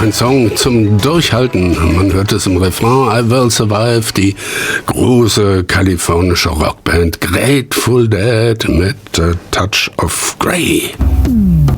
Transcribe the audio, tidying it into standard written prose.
ein Song zum Durchhalten. Man hört es im Refrain, I Will Survive, die große kalifornische Rockband Grateful Dead mit Touch of Grey.